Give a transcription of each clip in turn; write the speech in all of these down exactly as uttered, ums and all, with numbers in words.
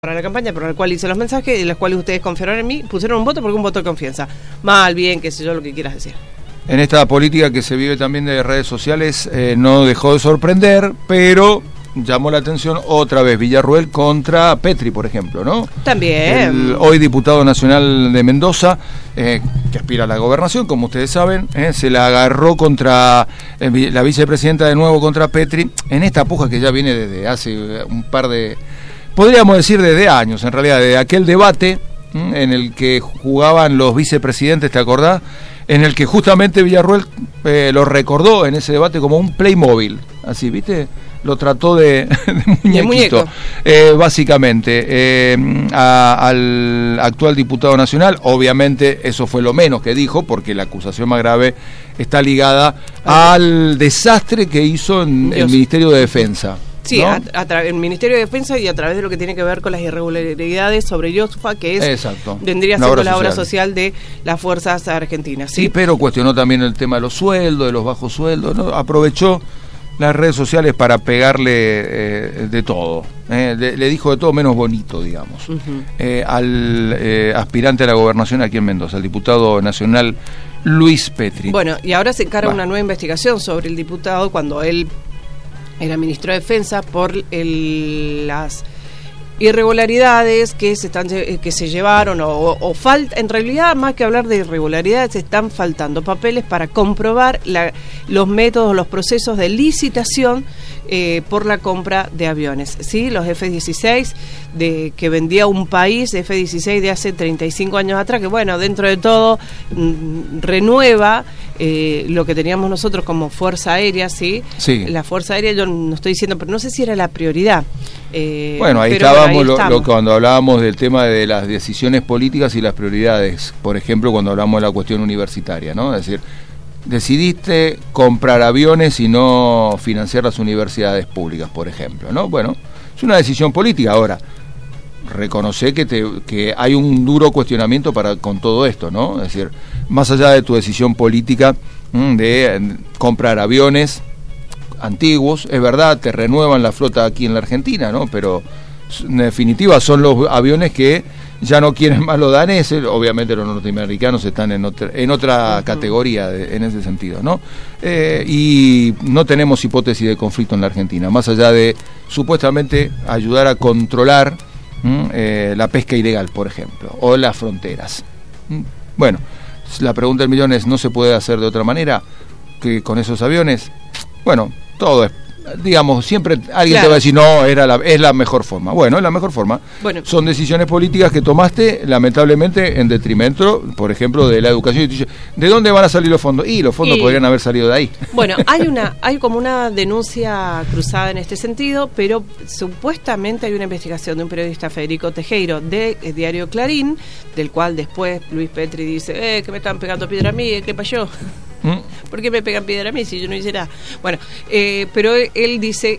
para la campaña, por la cual hice los mensajes, y los cuales ustedes confiaron en mí, pusieron un voto porque un voto de confianza. Mal, bien, qué sé yo, lo que quieras decir. En esta política que se vive también de redes sociales, eh, no dejó de sorprender, pero llamó la atención otra vez Villarruel contra Petri, por ejemplo, ¿no? También. El hoy diputado nacional de Mendoza, eh, que aspira a la gobernación, como ustedes saben, eh, se la agarró contra eh, la vicepresidenta de nuevo contra Petri, en esta puja que ya viene desde hace un par de... podríamos decir desde años, en realidad, de aquel debate ¿m? en el que jugaban los vicepresidentes, ¿te acordás? En el que justamente Villarruel eh, lo recordó en ese debate como un Playmobil, así, ¿viste? Lo trató de, de muñequito, de muñeco. eh, básicamente, eh, a, al actual diputado nacional. Obviamente eso fue lo menos que dijo, porque la acusación más grave está ligada al desastre que hizo en Dios. el Ministerio de Defensa. Sí, ¿no? a, a través del Ministerio de Defensa y a través de lo que tiene que ver con las irregularidades sobre Yosufa, que es Exacto. vendría siendo la, la obra social de las fuerzas argentinas. ¿sí? sí, pero cuestionó también el tema de los sueldos, de los bajos sueldos, ¿no? Aprovechó las redes sociales para pegarle eh, de todo, eh, le, le dijo de todo menos bonito, digamos, uh-huh. eh, al eh, aspirante a la gobernación aquí en Mendoza, al diputado nacional Luis Petri. Bueno, y ahora se encarga una nueva investigación sobre el diputado cuando él era ministro de Defensa por el, las irregularidades que se están que se llevaron o, o falta, en realidad más que hablar de irregularidades están faltando papeles para comprobar la, los métodos, los procesos de licitación eh, por la compra de aviones, sí, los F dieciséis de que vendía un país, F dieciséis de hace treinta y cinco años atrás, que bueno, dentro de todo mm, renueva eh, lo que teníamos nosotros como Fuerza Aérea, sí, sí. La Fuerza Aérea, yo no estoy diciendo, pero no sé si era la prioridad. Eh, bueno, ahí estábamos, bueno, ahí lo, lo, cuando hablábamos del tema de las decisiones políticas y las prioridades, por ejemplo, cuando hablamos de la cuestión universitaria, ¿no? Es decir, decidiste comprar aviones y no financiar las universidades públicas, por ejemplo, ¿no? Bueno, es una decisión política. Ahora, reconocer que, te, que hay un duro cuestionamiento para con todo esto, ¿no? Es decir, más allá de tu decisión política mmm, de comprar aviones antiguos, es verdad, te renuevan la flota aquí en la Argentina, ¿no? Pero en definitiva son los aviones que ya no quieren más los daneses, obviamente los norteamericanos están en otra, en otra uh-huh. categoría de, en ese sentido, ¿no? Eh, y no tenemos hipótesis de conflicto en la Argentina, más allá de supuestamente ayudar a controlar ¿m? Eh, la pesca ilegal, por ejemplo, o las fronteras. ¿m? Bueno, la pregunta del millón es, ¿no se puede hacer de otra manera que con esos aviones? Bueno, todo es, digamos, siempre alguien claro. te va a decir, no, era la, es la mejor forma. Bueno, es la mejor forma. Bueno. Son decisiones políticas que tomaste, lamentablemente, en detrimento, por ejemplo, de la educación. ¿De dónde van a salir los fondos? Y los fondos y, podrían haber salido de ahí. Bueno, hay una hay como una denuncia cruzada en este sentido, pero supuestamente hay una investigación de un periodista, Federico Tejero, de eh, Diario Clarín, del cual después Luis Petri dice, eh, que me están pegando piedra a mí, ¿qué pasó? ¿Mm? ¿Por qué me pegan piedra a mí si yo no hice nada? Bueno, eh, pero él dice,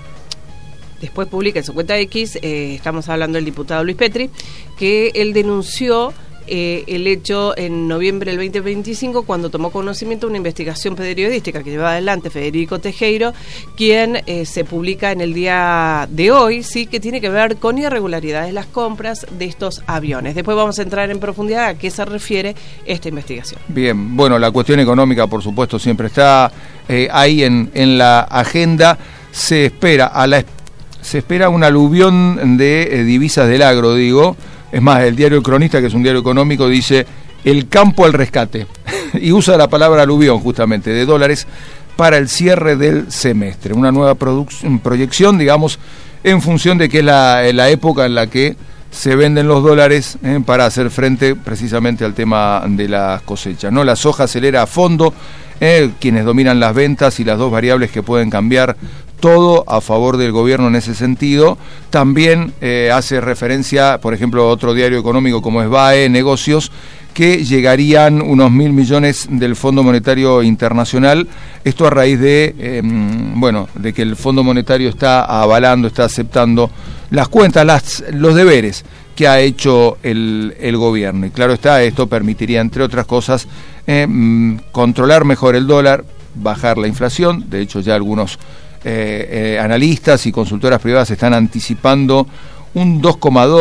después publica en su cuenta X, eh, estamos hablando del diputado Luis Petri, que él denunció eh, el hecho en noviembre del veinte veinticinco cuando tomó conocimiento de una investigación periodística que llevaba adelante Federico Tejero, quien eh, se publica en el día de hoy, sí, que tiene que ver con irregularidades en las compras de estos aviones. Después vamos a entrar en profundidad a qué se refiere esta investigación. Bien, bueno, la cuestión económica, por supuesto, siempre está eh, ahí en, en la agenda. Se espera a la se espera un aluvión de eh, divisas del agro, digo. Es más, el diario El Cronista, que es un diario económico, dice el campo al rescate y usa la palabra aluvión justamente de dólares para el cierre del semestre. Una nueva produc- proyección, digamos, en función de que es la, la época en la que se venden los dólares eh, para hacer frente precisamente al tema de las cosechas, ¿no? La soja acelera a fondo, eh, quienes dominan las ventas y las dos variables que pueden cambiar todo a favor del gobierno en ese sentido. También eh, hace referencia, por ejemplo, a otro diario económico como es B A E Negocios, que llegarían unos mil millones del Fondo Monetario Internacional. Esto a raíz de, eh, bueno, de que el Fondo Monetario está avalando, está aceptando las cuentas, las, los deberes que ha hecho el, el gobierno. Y claro está, esto permitiría, entre otras cosas, eh, controlar mejor el dólar, bajar la inflación. De hecho, ya algunos Eh, eh, analistas y consultoras privadas están anticipando un dos coma dos